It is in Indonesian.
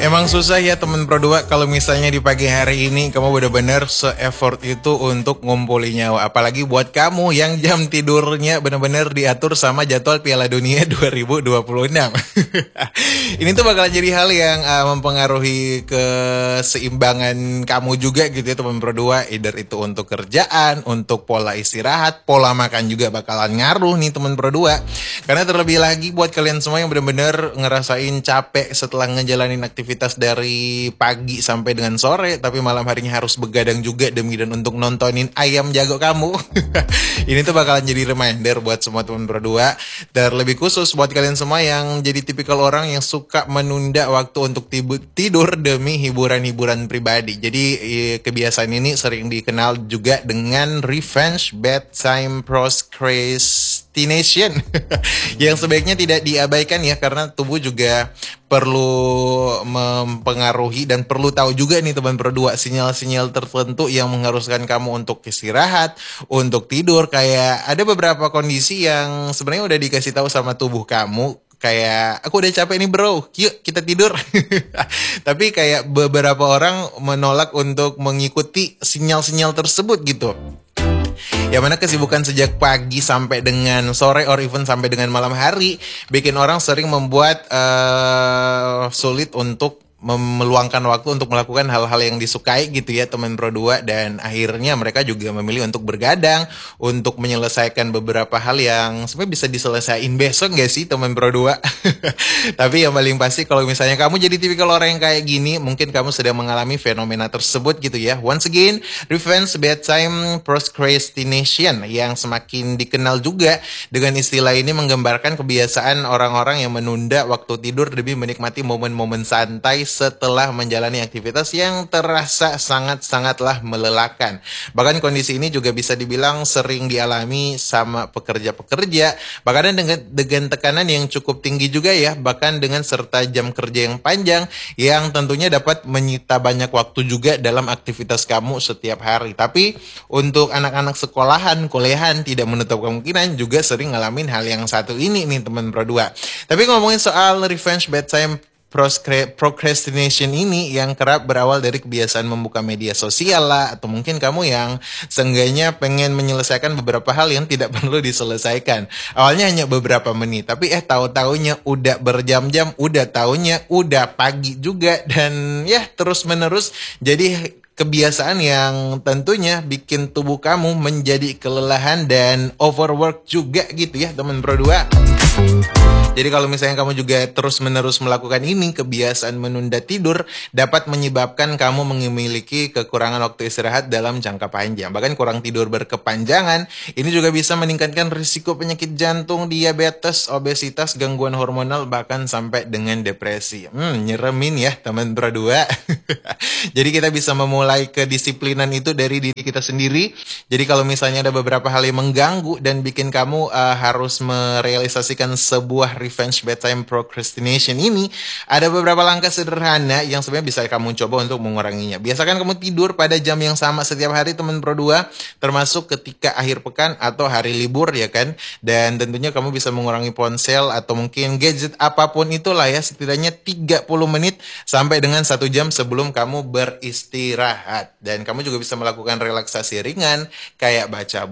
Emang susah ya temen Pro 2 kalau misalnya di pagi hari ini kamu bener-bener se-effort itu untuk ngumpulin nyawa. Apalagi buat kamu yang jam tidurnya bener-bener diatur sama jadwal Piala Dunia 2026. Ini tuh bakalan jadi hal yang mempengaruhi keseimbangan kamu juga gitu ya temen Pro 2. Either itu untuk kerjaan, untuk pola istirahat, pola makan juga bakalan ngaruh nih temen Pro 2. Karena terlebih lagi buat kalian semua yang bener-bener ngerasain capek setelah ngejalanin aktivitas dari pagi sampai dengan sore, tapi malam harinya harus begadang juga demi dan untuk nontonin ayam jago kamu. Ini tuh bakalan jadi reminder buat semua teman Pro 2. Terlebih khusus buat kalian semua yang jadi tipikal orang yang suka menunda waktu untuk tidur demi hiburan-hiburan pribadi. Jadi kebiasaan ini sering dikenal juga dengan revenge bedtime procrastination. Yang sebaiknya tidak diabaikan ya, karena tubuh juga perlu mempengaruhi dan perlu tahu juga nih teman Pro 2 sinyal-sinyal tertentu yang mengharuskan kamu untuk istirahat, untuk tidur. Kayak ada beberapa kondisi yang sebenarnya udah dikasih tahu sama tubuh kamu, kayak aku udah capek nih bro, yuk kita tidur. Tapi kayak beberapa orang menolak untuk mengikuti sinyal-sinyal tersebut gitu. Yang mana kesibukan sejak pagi sampai dengan sore or even sampai dengan malam hari bikin orang sering membuat sulit untuk meluangkan waktu untuk melakukan hal-hal yang disukai gitu ya teman Pro 2. Dan akhirnya mereka juga memilih untuk bergadang, untuk menyelesaikan beberapa hal yang sebenarnya bisa diselesaikan besok gak sih teman Pro 2. Tapi yang paling pasti kalau misalnya kamu jadi tipikal orang yang kayak gini, mungkin kamu sedang mengalami fenomena tersebut gitu ya. Once again, revenge bedtime procrastination yang semakin dikenal juga dengan istilah ini menggambarkan kebiasaan orang-orang yang menunda waktu tidur demi menikmati momen-momen santai setelah menjalani aktivitas yang terasa sangat-sangatlah melelahkan. Bahkan kondisi ini juga bisa dibilang sering dialami sama pekerja-pekerja, bahkan dengan tekanan yang cukup tinggi juga ya, bahkan dengan serta jam kerja yang panjang yang tentunya dapat menyita banyak waktu juga dalam aktivitas kamu setiap hari. Tapi untuk anak-anak sekolahan, kuliahan tidak menutup kemungkinan juga sering ngalamin hal yang satu ini nih teman Pro 2. Tapi ngomongin soal revenge bedtime procrastination ini yang kerap berawal dari kebiasaan membuka media sosial lah, atau mungkin kamu yang seenggaknya pengen menyelesaikan beberapa hal yang tidak perlu diselesaikan. Awalnya hanya beberapa menit, tapi tahu-taunya udah berjam-jam, udah taunya udah pagi juga, dan ya terus menerus jadi kebiasaan yang tentunya bikin tubuh kamu menjadi kelelahan dan overwork juga gitu ya teman Pro 2. Jadi kalau misalnya kamu juga terus-menerus melakukan ini, kebiasaan menunda tidur dapat menyebabkan kamu memiliki kekurangan waktu istirahat dalam jangka panjang. Bahkan kurang tidur berkepanjangan, ini juga bisa meningkatkan risiko penyakit jantung, diabetes, obesitas, gangguan hormonal, bahkan sampai dengan depresi. Nyeremin ya teman Pro 2. Jadi kita bisa memulai kedisiplinan itu dari diri kita sendiri. Jadi kalau misalnya ada beberapa hal yang mengganggu dan bikin kamu harus merealisasikan sebuah revenge bedtime procrastination ini, ada beberapa langkah sederhana yang sebenarnya bisa kamu coba untuk menguranginya. Biasakan kamu tidur pada jam yang sama setiap hari teman Pro 2, termasuk ketika akhir pekan atau hari libur ya kan. Dan tentunya kamu bisa mengurangi ponsel atau mungkin gadget apapun itulah ya, setidaknya 30 menit sampai dengan 1 jam sebelum kamu beristirahat. Dan kamu juga bisa melakukan relaksasi ringan kayak baca